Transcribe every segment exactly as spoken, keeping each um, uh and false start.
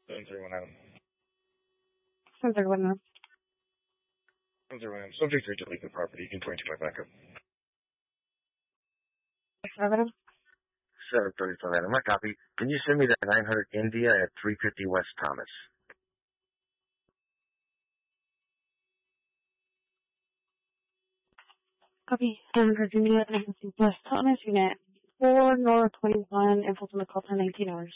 seven three one Adam. seven three one Adam. seven three one Adam. Subject to delete the property. You can point to my backup. Adam. seven thirty-five Adam. My copy. Can you send me that nine hundred India at three fifty West Thomas? Copy. nine hundred India, West Thomas, Unit four, North twenty-one, and Fulton call time nineteen hours.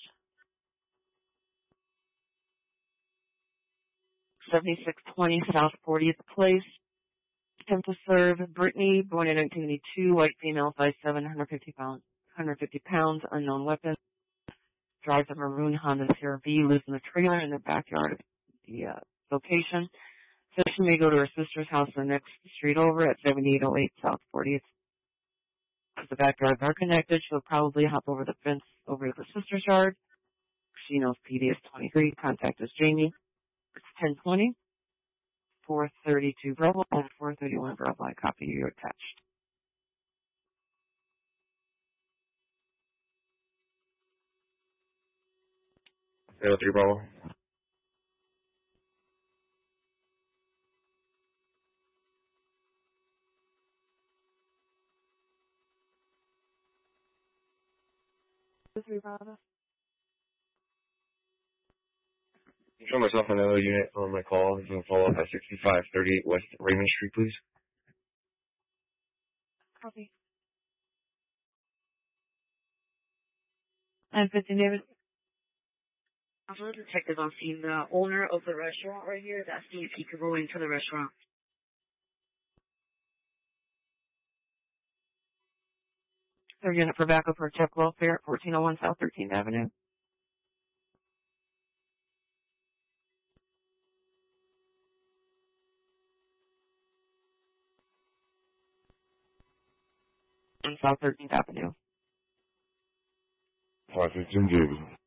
seventy-six twenty South fortieth Place. Attempt to serve Brittany, born in nineteen eighty-two, white female, five foot seven, one hundred fifty pounds, one hundred fifty pounds, unknown weapon. Drives a maroon Honda C R V, lives in a trailer in the backyard of the uh, location. So she may go to her sister's house the next street over at seventy-eight oh eight South fortieth. Because the backyards are connected, she'll probably hop over the fence over to the sister's yard. She knows P D is twenty-three. Contact us, Jamie. It's ten twenty, four thirty-two Bravo, and four thirty-one Bravo. I copy you attached. zero three Bravo. three Bravo. Show myself another unit on my call. You can follow up at sixty-five thirty-eight West Raymond Street, please. Copy. And fifteen David. I'm going to detective on scene. The owner of the restaurant right here is asking if he could go into the restaurant. Third unit for backup for check welfare at fourteen oh one South thirteenth Avenue. On South thirteenth Avenue. five fifteen David.